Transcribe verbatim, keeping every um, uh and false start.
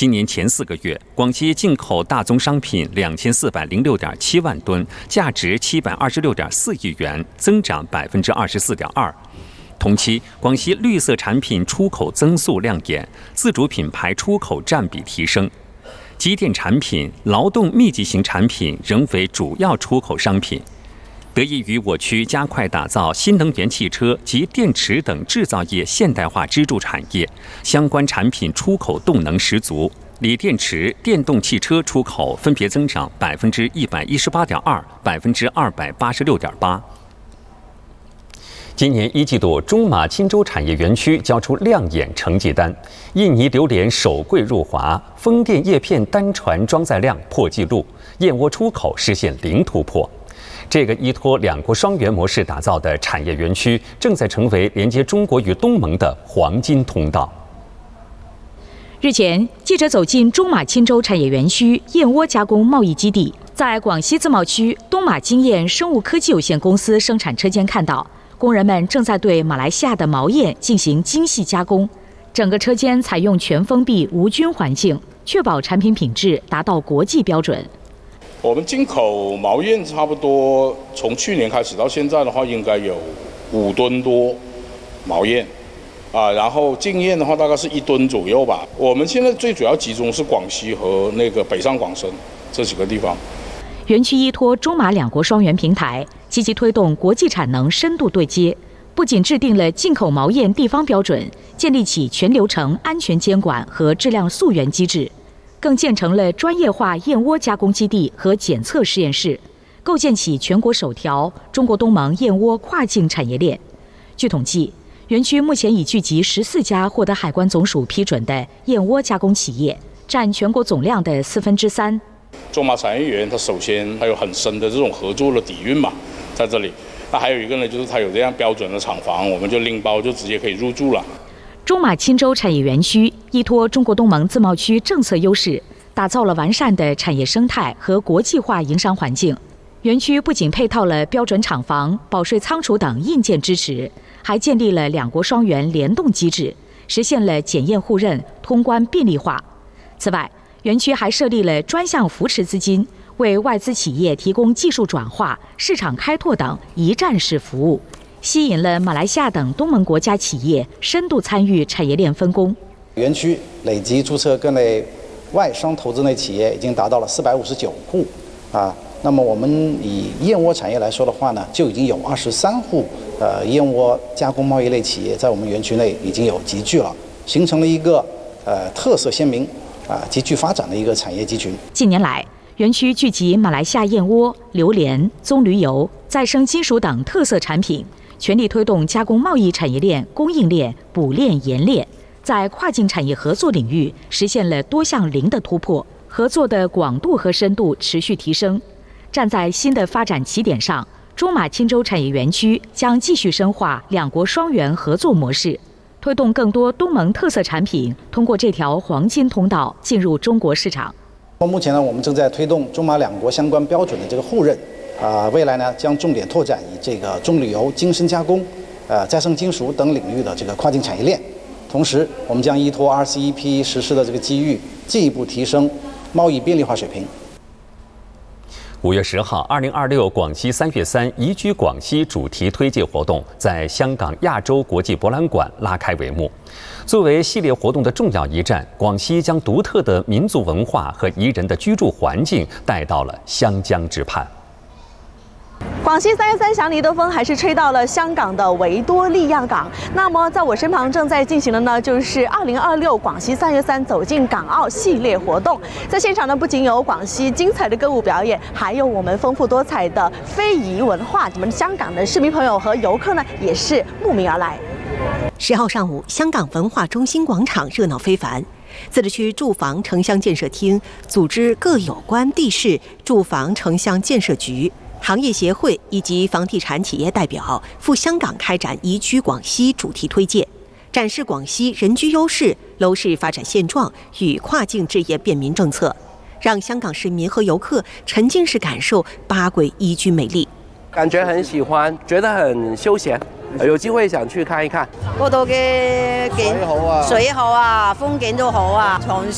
今年前四个月，广西进口大宗商品两千四百零六点七万吨，价值七百二十六点四亿元，增长百分之二十四点二。同期，广西绿色产品出口增速亮眼，自主品牌出口占比提升。机电产品、劳动密集型产品仍为主要出口商品。得益于我区加快打造新能源汽车及电池等制造业现代化支柱产业，相关产品出口动能十足。锂电池、电动汽车出口分别增长百分之一百一十八点二、百分之二百八十六点八。今年一季度，中马钦州产业园区交出亮眼成绩单，印尼榴莲首柜入华，风电叶片单船装载量破纪录，燕窝出口实现零突破。这个依托两国双园模式打造的产业园区，正在成为连接中国与东盟的黄金通道。 日前，记者走进中马钦州产业园区燕窝加工贸易基地，在广西自贸区东马经验生物科技有限公司生产车间看到，工人们正在对马来西亚的毛燕进行精细加工。整个车间采用全封闭无菌环境，确保产品品质达到国际标准。 我们进口毛燕差不多从去年开始到现在的话，应该有五吨多毛燕，啊，然后进燕的话大概是一吨左右吧。我们现在最主要集中是广西和那个北上广深这几个地方。 园区依托中马两国双园平台，积极推动国际产能深度对接，不仅制定了进口毛燕地方标准，建立起全流程安全监管和质量溯源机制。更建成了专业化燕窝加工基地和检测实验室，构建起全国首条中国东盟燕窝跨境产业链。据统计，园区目前已聚集十四家获得海关总署批准的燕窝加工企业，占全国总量的四分之三。 中马产业园它首先它有很深的这种合作的底蕴嘛，在这里。那还有一个呢，就是它有这样标准的厂房，我们就拎包就直接可以入驻了。 中马钦州产业园区依托中国东盟自贸区政策优势，打造了完善的产业生态和国际化营商环境。园区不仅配套了标准厂房、保税仓储等硬件支持，还建立了两国双园联动机制，实现了检验互认、通关便利化。此外，园区还设立了专项扶持资金，为外资企业提供技术转化、市场开拓等一站式服务，吸引了马来西亚等东盟国家企业深度参与产业链分工。 园区累计注册各类外商投资类企业已经达到了四百五十九户，啊，那么我们以燕窝产业来说的话呢，就已经有二十三户呃燕窝加工贸易类企业在我们园区内已经有集聚了，形成了一个呃特色鲜明啊极具发展的一个产业集群。 近年来，园区聚集马来西亚燕窝、榴莲、棕榈油、再生金属等特色产品，全力推动加工贸易产业链、供应链、补链、延链，在跨境产业合作领域实现了多项零的突破，合作的广度和深度持续提升。站在新的发展起点上，中马钦州产业园区将继续深化两国双园合作模式，推动更多东盟特色产品通过这条黄金通道进入中国市场。 目前呢，我们正在推动中马两国相关标准的这个互认。啊、呃，未来呢将重点拓展以这个棕榈油、精深加工、呃再生金属等领域的这个跨境产业链。同时，我们将依托 R C E P 实施的这个机遇，进一步提升贸易便利化水平。 五月十号，二零二六广西三月三宜居广西主题推介活动在香港亚洲国际博览馆拉开帷幕。作为系列活动的重要一站，广西将独特的民族文化和宜人的居住环境带到了湘江之畔。 广西三月三祥尼的风还是吹到了香港的维多利亚港。那么在我身旁正在进行的呢，就是二零二六广西三月三走进港澳系列活动。在现场呢，不仅有广西精彩的歌舞表演，还有我们丰富多彩的非遗文化。我们香港的市民朋友和游客呢，也是慕名而来。 十号上午，香港文化中心广场热闹非凡。自治区住房城乡建设厅组织各有关地市住房城乡建设局、行业协会以及房地产企业代表赴香港开展宜居广西主题推介，展示广西人居优势、楼市发展现状与跨境置业便民政策，让香港市民和游客沉浸式感受八轨宜居美丽。 感觉很喜欢，覺得很休閒，有機會想去看一看。 嗰度嘅景水好啊，風景都好啊，床